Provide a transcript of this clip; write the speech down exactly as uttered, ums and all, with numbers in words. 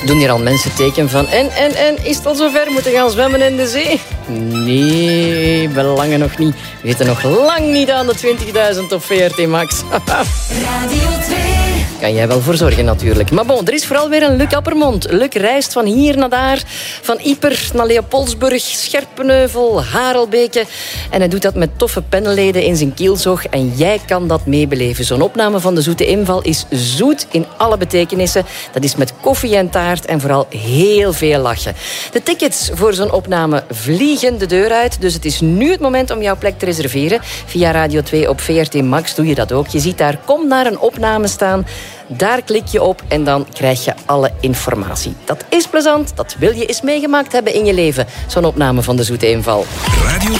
Doen hier al mensen teken van... En, en, en, is het al zover? Moeten gaan zwemmen in de zee? Nee, belangen nog niet. We zitten nog lang niet aan de twintigduizend op V R T Max. Radio twee. Kan jij wel voor zorgen natuurlijk. Maar bon, er is vooral weer een Luc Appermond. Luc reist van hier naar daar, van Ieper naar Leopoldsburg, Scherpenheuvel, Harelbeke. En hij doet dat met toffe pennenleden in zijn kielzog. En jij kan dat meebeleven. Zo'n opname van de Zoete Inval is zoet in alle betekenissen. Dat is met koffie en taart en vooral heel veel lachen. De tickets voor zo'n opname vliegen de deur uit. Dus het is nu het moment om jouw plek te reserveren. Via Radio twee op V R T Max doe je dat ook. Je ziet daar Kom naar een opname staan. Daar klik je op en dan krijg je alle informatie. Dat is plezant, dat wil je eens meegemaakt hebben in je leven. Zo'n opname van de Zoete Inval. Radio